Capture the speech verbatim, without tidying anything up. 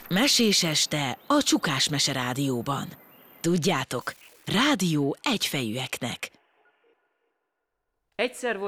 Mesés este a Csukás Mese Rádióban. Tudjátok, rádió egyfejűeknek. Egyszer volt